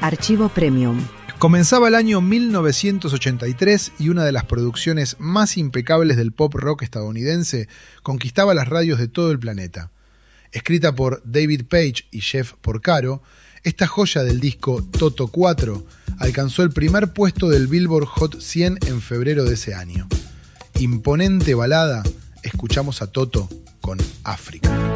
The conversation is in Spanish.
Archivo Premium. Comenzaba el año 1983 y una de las producciones más impecables del pop rock estadounidense conquistaba las radios de todo el planeta. Escrita por David Paich y Jeff Porcaro, esta joya del disco Toto 4 alcanzó el primer puesto del Billboard Hot 100 en febrero de ese año. Imponente balada, escuchamos a Toto con África.